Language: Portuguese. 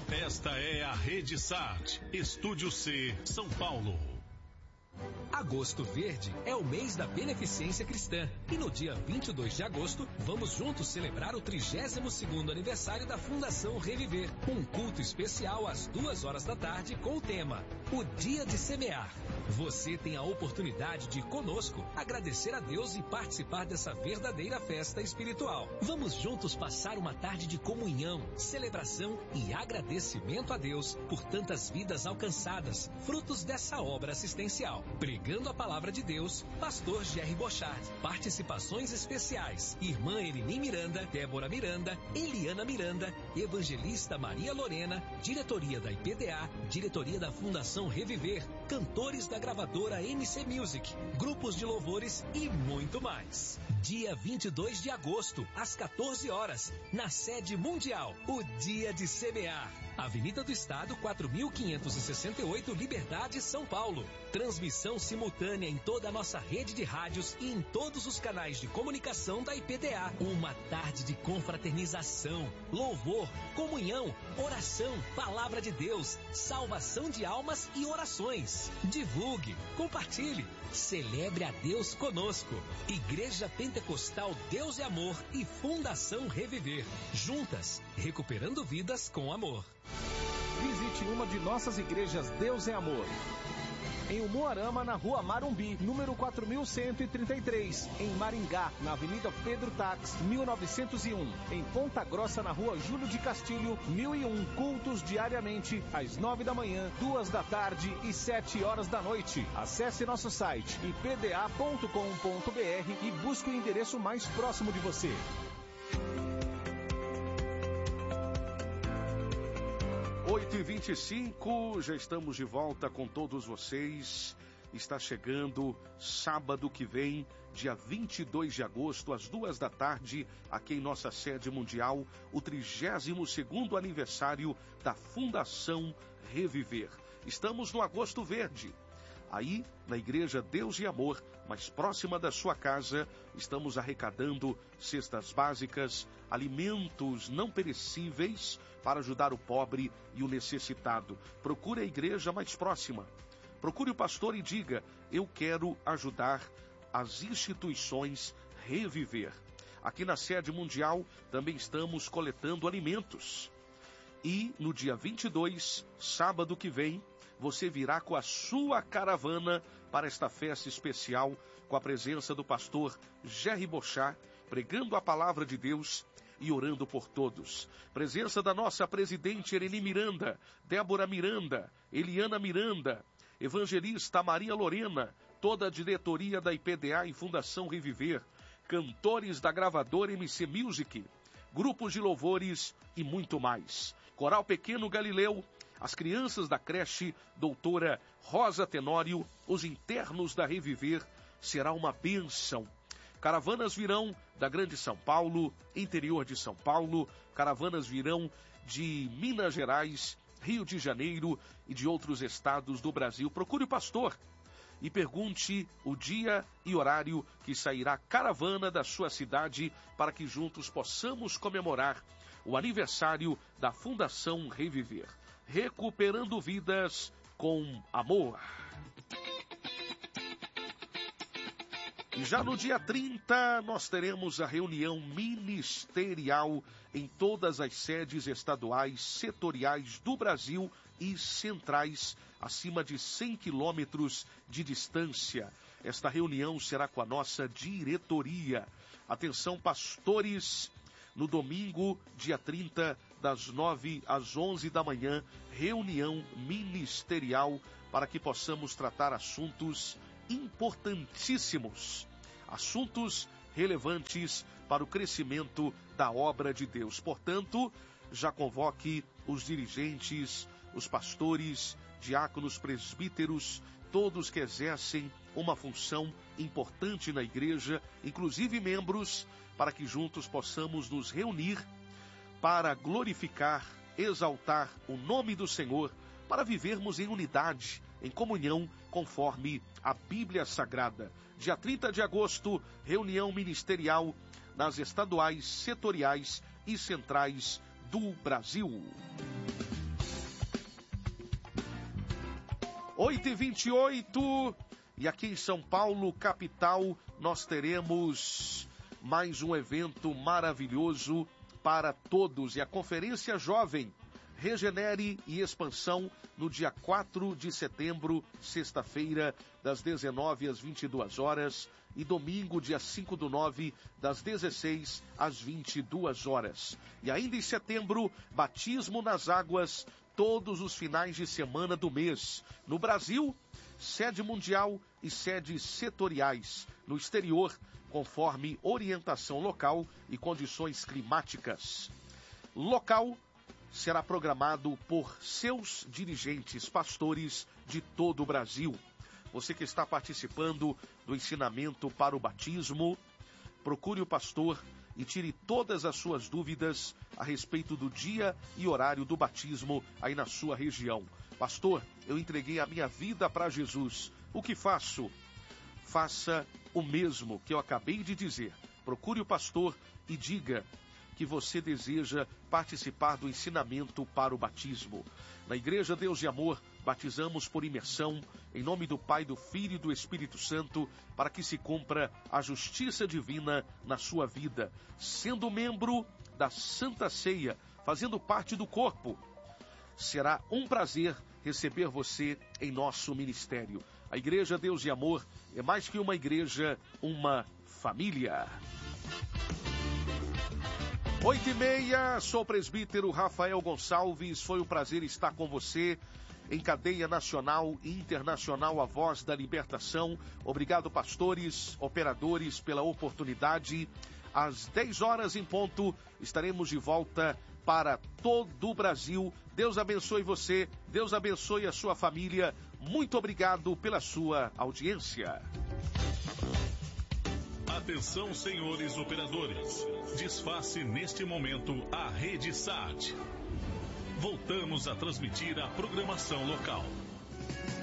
Esta é a Rede Sat, Estúdio C, São Paulo. Agosto Verde é o mês da beneficência cristã e no dia 22 de agosto vamos juntos celebrar o 32º aniversário da Fundação Reviver. Um culto especial às 2 da tarde com o tema O Dia de Semear. Você tem a oportunidade de conosco agradecer a Deus e participar dessa verdadeira festa espiritual. Vamos juntos passar uma tarde de comunhão, celebração e agradecimento a Deus por tantas vidas alcançadas, frutos dessa obra assistencial. Pregando a palavra de Deus, Pastor Jerry Bochard. Participações especiais: Irmã Elini Miranda, Débora Miranda, Eliana Miranda, Evangelista Maria Lorena, diretoria da IPDA, diretoria da Fundação Reviver, cantores da gravadora MC Music, grupos de louvores e muito mais. Dia 22 de agosto, às 14 horas, na sede mundial, o Dia de Semear. Avenida do Estado, 4.568, Liberdade, São Paulo. Transmissão simultânea em toda a nossa rede de rádios e em todos os canais de comunicação da IPDA. Uma tarde de confraternização, louvor, comunhão, oração, palavra de Deus, salvação de almas e orações. Divulgue, compartilhe, celebre a Deus conosco. Igreja Pentecostal Deus é Amor e Fundação Reviver. Juntas, recuperando vidas com amor. Visite uma de nossas igrejas Deus é Amor. Em Umuarama, na Rua Marumbi, número 4133. Em Maringá, na Avenida Pedro Tax, 1901. Em Ponta Grossa, na Rua Júlio de Castilho, 1001. Cultos diariamente, às 9 da manhã, 2 da tarde e 7 horas da noite. Acesse nosso site ipda.com.br e busque o endereço mais próximo de você. 8h25, já estamos de volta com todos vocês. Está chegando sábado que vem, dia 22 de agosto, às 2 da tarde, aqui em nossa sede mundial, o 32º aniversário da Fundação Reviver. Estamos no Agosto Verde. Aí, na Igreja Deus e Amor, mais próxima da sua casa, estamos arrecadando cestas básicas, alimentos não perecíveis para ajudar o pobre e o necessitado. Procure a igreja mais próxima. Procure o pastor e diga: eu quero ajudar as instituições Reviver. Aqui na sede mundial também estamos coletando alimentos. E no dia 22, sábado que vem, você virá com a sua caravana para esta festa especial, com a presença do pastor Jerry Bochard, pregando a palavra de Deus e orando por todos. Presença da nossa presidente Eleni Miranda, Débora Miranda, Eliana Miranda, evangelista Maria Lorena, toda a diretoria da IPDA e Fundação Reviver, cantores da gravadora MC Music, grupos de louvores e muito mais. Coral Pequeno Galileu, as crianças da creche Doutora Rosa Tenório, os internos da Reviver, será uma bênção. Caravanas virão da Grande São Paulo, interior de São Paulo, caravanas virão de Minas Gerais, Rio de Janeiro e de outros estados do Brasil. Procure o pastor e pergunte o dia e horário que sairá a caravana da sua cidade para que juntos possamos comemorar o aniversário da Fundação Reviver. Recuperando vidas com amor. E já no dia 30, nós teremos a reunião ministerial em todas as sedes estaduais, setoriais do Brasil e centrais, acima de 100 quilômetros de distância. Esta reunião será com a nossa diretoria. Atenção, pastores. No domingo, dia 30, das 9 às 11 da manhã, reunião ministerial para que possamos tratar assuntos importantíssimos, assuntos relevantes para o crescimento da obra de Deus. Portanto, já convoque os dirigentes, os pastores, diáconos, presbíteros, todos que exercem uma função importante na igreja, inclusive membros, para que juntos possamos nos reunir para glorificar, exaltar o nome do Senhor, para vivermos em unidade, em comunhão, conforme a Bíblia Sagrada. Dia 30 de agosto, reunião ministerial nas estaduais, setoriais e centrais do Brasil. 8h28. E aqui em São Paulo, capital, nós teremos mais um evento maravilhoso para todos. E a Conferência Jovem Regenere e Expansão no dia 4 de setembro, sexta-feira, das 19 às 22 horas. E domingo, dia 5/9, das 16 às 22 horas. E ainda em setembro, batismo nas águas, todos os finais de semana do mês. No Brasil, sede mundial e sedes setoriais. No exterior, conforme orientação local e condições climáticas. Local será programado por seus dirigentes, pastores de todo o Brasil. Você que está participando do ensinamento para o batismo, procure o pastor e tire todas as suas dúvidas a respeito do dia e horário do batismo aí na sua região. Pastor, eu entreguei a minha vida para Jesus. O que faço? Faça o mesmo que eu acabei de dizer. Procure o pastor e diga que você deseja participar do ensinamento para o batismo. Na Igreja Deus de Amor, batizamos por imersão, em nome do Pai, do Filho e do Espírito Santo, para que se cumpra a justiça divina na sua vida, sendo membro da Santa Ceia, fazendo parte do corpo. Será um prazer receber você em nosso ministério. A Igreja Deus de Amor é mais que uma igreja, uma família. 8h30, sou o presbítero Rafael Gonçalves, foi um prazer estar com você em cadeia nacional e internacional, a voz da libertação. Obrigado, pastores, operadores, pela oportunidade. Às 10 horas em ponto, estaremos de volta para todo o Brasil. Deus abençoe você, Deus abençoe a sua família. Muito obrigado pela sua audiência. Atenção, senhores operadores. Desface neste momento a Rede SAT. Voltamos a transmitir a programação local.